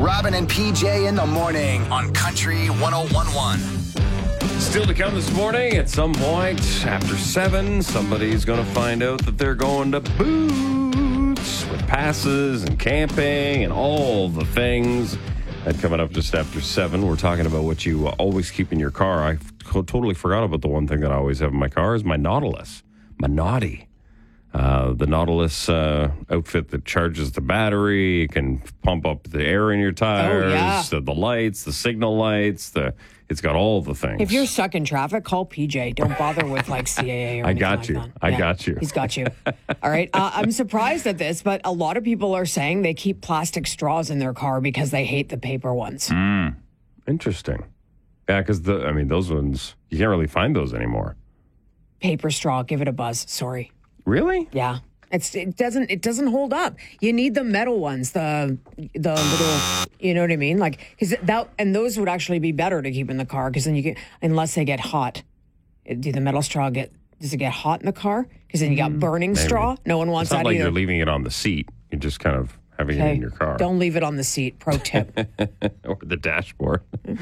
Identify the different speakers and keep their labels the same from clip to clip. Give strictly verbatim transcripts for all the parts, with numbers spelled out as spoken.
Speaker 1: Robin and P J in the morning on Country one oh one point one.
Speaker 2: Still to come this morning, at some point after seven, somebody's going to find out that they're going to Boots with passes and camping and all the things. And coming up just after seven, we're talking about what you always keep in your car. I totally forgot about the one thing that I always have in my car is my Nautilus, my Naughty. Uh, the Nautilus uh, outfit that charges the battery, it can pump up the air in your tires,
Speaker 3: oh, yeah.
Speaker 2: the, the lights, the signal lights, the it's got all the things.
Speaker 3: If you're stuck in traffic, call P J. Don't bother with like C A A or
Speaker 2: I
Speaker 3: anything
Speaker 2: got
Speaker 3: like
Speaker 2: you.
Speaker 3: that.
Speaker 2: I
Speaker 3: Yeah,
Speaker 2: got you.
Speaker 3: He's got you. All right. Uh, I'm surprised at this, but a lot of people are saying they keep plastic straws in their car because they hate the paper ones.
Speaker 2: Mm. Interesting. Yeah, because the I mean, those ones, you can't really find those anymore.
Speaker 3: Paper straw, give it a buzz. Sorry.
Speaker 2: Really?
Speaker 3: Yeah. It's it doesn't it doesn't hold up. You need the metal ones, the the little, you know what I mean? Like because that and those would actually be better to keep in the car because then you get unless they get hot. Do the metal straw get does it get hot in the car? Because then you got burning
Speaker 2: Maybe.
Speaker 3: straw. No one wants
Speaker 2: It's not
Speaker 3: that
Speaker 2: like
Speaker 3: either.
Speaker 2: you're leaving it on the seat. You're just kind of having it in your car.
Speaker 3: Don't leave it on the seat. Pro tip.
Speaker 2: Or the dashboard.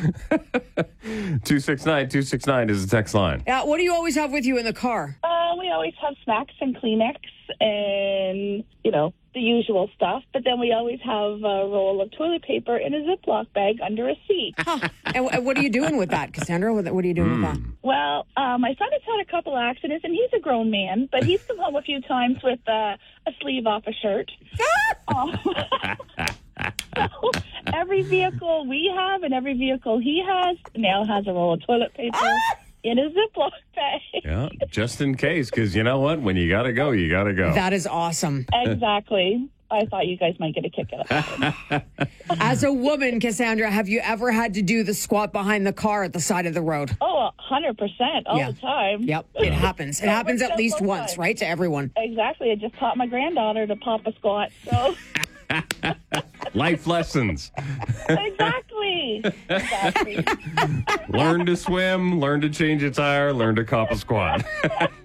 Speaker 2: two six nine, two six nine is the text line.
Speaker 3: Yeah, what do you always have with you in the car?
Speaker 4: Uh, we always have snacks and Kleenex and, you know, the usual stuff. But then we always have a roll of toilet paper in a Ziploc bag under a seat.
Speaker 3: Huh. And, and what are you doing with that, Cassandra? What, what are you doing
Speaker 2: Mm.
Speaker 3: with that?
Speaker 4: Well, uh, my son has had a couple accidents, and he's a grown man, but he's come home a few times with uh, a sleeve off a shirt. um, so every vehicle we have and every vehicle he has now has a roll of toilet paper in a Ziploc bag.
Speaker 2: Yeah, just in case, because you know what? When you got to go, you got to go.
Speaker 3: That is awesome.
Speaker 4: Exactly. I thought you guys might get a kick out of it.
Speaker 3: As a woman, Cassandra, have you ever had to do the squat behind the car at the side of the road?
Speaker 4: Oh, one hundred percent all
Speaker 3: Yeah.
Speaker 4: the time.
Speaker 3: Yep, it happens. It
Speaker 4: That
Speaker 3: happens
Speaker 4: works
Speaker 3: at
Speaker 4: out
Speaker 3: least
Speaker 4: both
Speaker 3: once,
Speaker 4: ways.
Speaker 3: right? To everyone.
Speaker 4: Exactly. I just taught my granddaughter to pop a squat. So
Speaker 2: Life lessons.
Speaker 4: exactly. Exactly.
Speaker 2: Learn to swim, learn to change a tire, learn to cop a squat.